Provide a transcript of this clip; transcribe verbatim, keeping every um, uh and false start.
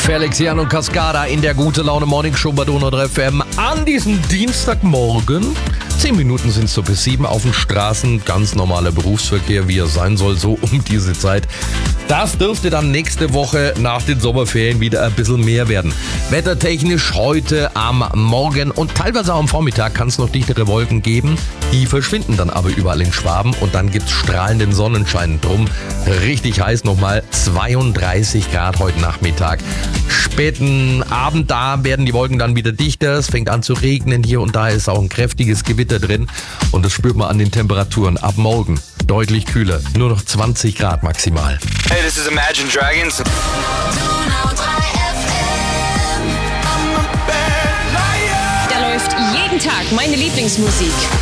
Felixian und Cascada in der Gute Laune Morning Show bei Donau drei F M an diesem Dienstagmorgen. Zehn Minuten sind es so bis sieben auf den Straßen. Ganz normaler Berufsverkehr, wie er sein soll, so um diese Zeit. Das dürfte dann nächste Woche nach den Sommerferien wieder ein bisschen mehr werden. Wettertechnisch heute am Morgen und teilweise auch am Vormittag kann es noch dichtere Wolken geben. Die verschwinden dann aber überall in Schwaben und dann gibt es strahlenden Sonnenschein. Drum richtig heiß nochmal, zweiunddreißig Grad heute Nachmittag. Späten Abend, da werden die Wolken dann wieder dichter. Es fängt an zu regnen hier und da ist auch ein kräftiges Gewitter drin. Und das spürt man an den Temperaturen. Ab morgen deutlich kühler. Nur noch zwanzig Grad maximal. Hey, this is Imagine Dragons. Da läuft jeden Tag meine Lieblingsmusik.